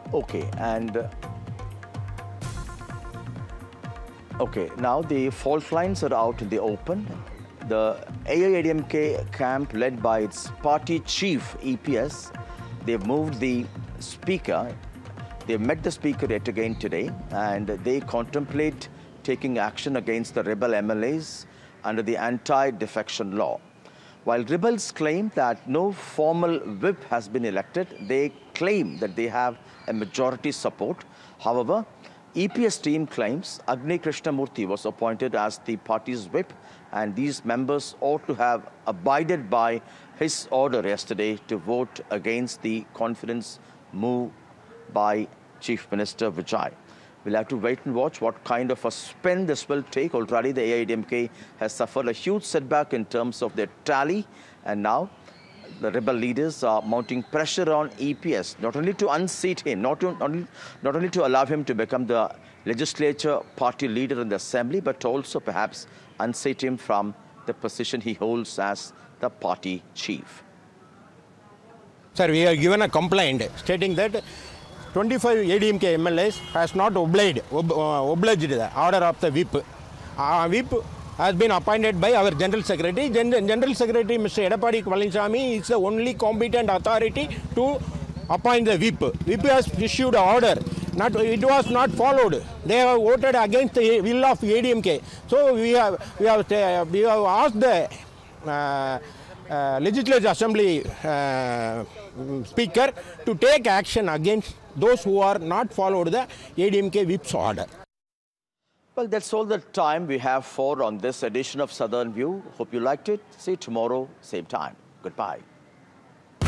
Okay, now the fault lines are out in the open. The AIADMK camp, led by its party chief, EPS, they've moved the speaker. They met the speaker yet again today, and they contemplate taking action against the rebel MLAs under the anti-defection law. While rebels claim that no formal whip has been elected, they claim that they have a majority support. However, EPS team claims Agni Krishnamurthy was appointed as the party's whip, and these members ought to have abided by his order yesterday to vote against the confidence move by Chief Minister Vijay. We'll have to wait and watch what kind of a spin this will take. Already the AIADMK has suffered a huge setback in terms of their tally, and now the rebel leaders are mounting pressure on EPS, not only to unseat him, not only to allow him to become the legislature party leader in the assembly, but also perhaps unseat him from the position he holds as the party chief. Sir, we have given a complaint stating that 25 ADMK MLAs has not obliged the order of the whip. Whip has been appointed by our General Secretary. General Secretary Mr. Edapadi Palaniswamy is the only competent authority to appoint the whip. Whip has issued an order. It was not followed. They have voted against the will of ADMK. So we have asked the Legislative Assembly Speaker to take action against those who are not followed the ADMK whip's order. Well, that's all the time we have for on this edition of Southern View. Hope you liked it. See you tomorrow, same time. Goodbye.